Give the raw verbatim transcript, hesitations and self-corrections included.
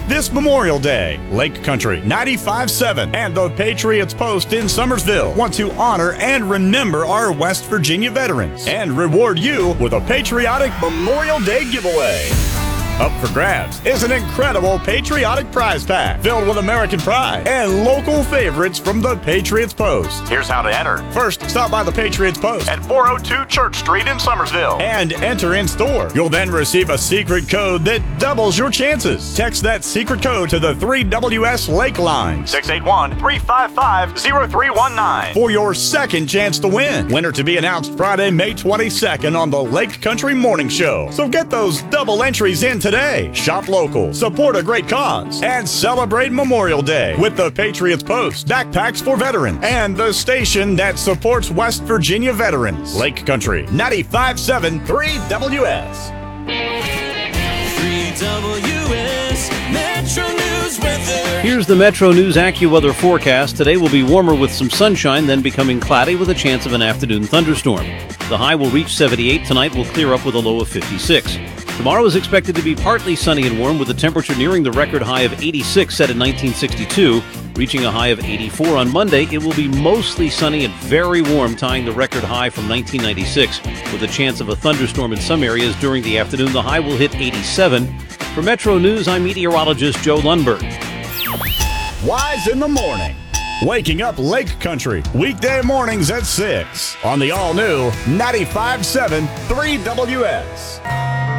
This Memorial Day, Lake Country ninety-five seven and the Patriots Post in Summersville want to honor and remember our West Virginia veterans and reward you with a patriotic Memorial Day giveaway. Up for grabs is an incredible patriotic prize pack filled with American pride and local favorites from the Patriots Post. Here's how to enter. First, stop by the Patriots Post at four oh two Church Street in Summersville and enter in store. You'll then receive a secret code that doubles your chances. Text that secret code to the three W S Lake line, six eight one, three five five, zero three one nine, for your second chance to win. Winner to be announced Friday, May twenty-second on the Lake Country Morning Show. So get those double entries in today. Shop local, support a great cause, and celebrate Memorial Day with the Patriots Post, Backpacks for Veterans, and the station that supports West Virginia veterans. Lake Country ninety-five seven three W S. three W S Metro News weather. Here's the Metro News AccuWeather forecast. Today will be warmer with some sunshine, then becoming cloudy with a chance of an afternoon thunderstorm. The high will reach seventy-eight. Tonight will clear up with a low of fifty-six. Tomorrow is expected to be partly sunny and warm with the temperature nearing the record high of eighty-six set in nineteen sixty-two, reaching a high of eighty-four on Monday. It will be mostly sunny and very warm, tying the record high from nineteen ninety-six with a chance of a thunderstorm in some areas during the afternoon. The high will hit eighty-seven. For Metro News, I'm meteorologist Joe Lundberg. Wise in the morning. Waking up Lake Country, weekday mornings at six on the all-new ninety-five seven three W S.